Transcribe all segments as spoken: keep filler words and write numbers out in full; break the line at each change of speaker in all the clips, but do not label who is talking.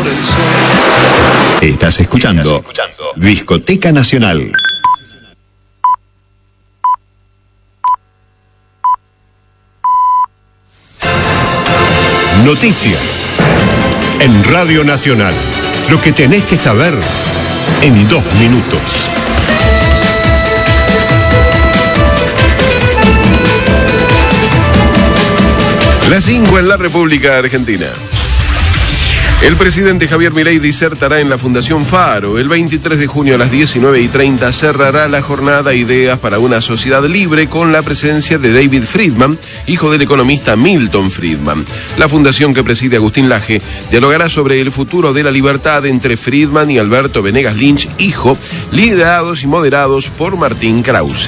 por el sol.
Estás escuchando, Estás escuchando Discoteca Nacional. Noticias en Radio Nacional. Lo que tenés que saber en dos minutos.
Las cinco en la República Argentina. El presidente Javier Milei disertará en la Fundación Faro. El veintitrés de junio a las diecinueve y treinta cerrará la jornada Ideas para una Sociedad Libre con la presencia de David Friedman, hijo del economista Milton Friedman. La fundación que preside Agustín Laje dialogará sobre el futuro de la libertad entre Friedman y Alberto Venegas Lynch, hijo, liderados y moderados por Martín Krause.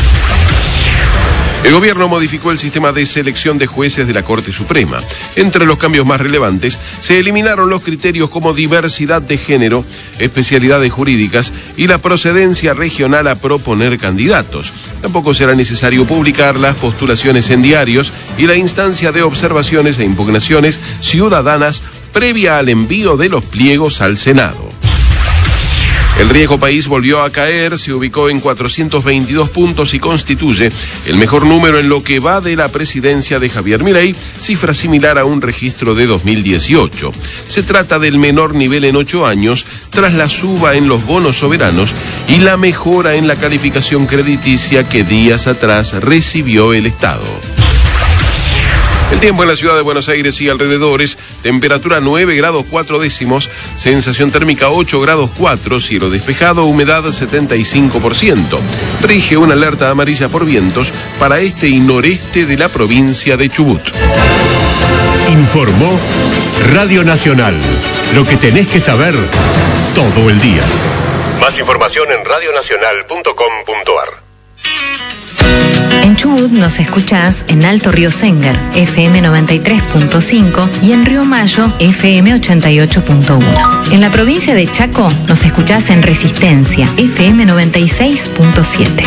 El gobierno modificó el sistema de selección de jueces de la Corte Suprema. Entre los cambios más relevantes, se eliminaron los criterios como diversidad de género, especialidades jurídicas y la procedencia regional a proponer candidatos. Tampoco será necesario publicar las postulaciones en diarios y la instancia de observaciones e impugnaciones ciudadanas previa al envío de los pliegos al Senado. El riesgo país volvió a caer, se ubicó en cuatrocientos veintidós puntos y constituye el mejor número en lo que va de la presidencia de Javier Milei, cifra similar a un registro de dos mil dieciocho. Se trata del menor nivel en ocho años, tras la suba en los bonos soberanos y la mejora en la calificación crediticia que días atrás recibió el Estado. El tiempo en la ciudad de Buenos Aires y alrededores, temperatura nueve grados cuatro décimos, sensación térmica ocho grados cuatro, cielo despejado, humedad setenta y cinco por ciento. Rige una alerta amarilla por vientos para este y noreste de la provincia de Chubut.
Informó Radio Nacional. Lo que tenés que saber todo el día. Más información en radio nacional punto com punto ar.
En Chubut nos escuchás en Alto Río Sengar, F M noventa y tres punto cinco y en Río Mayo, F M ochenta y ocho punto uno. En la provincia de Chaco nos escuchás en Resistencia, F M noventa y seis punto siete.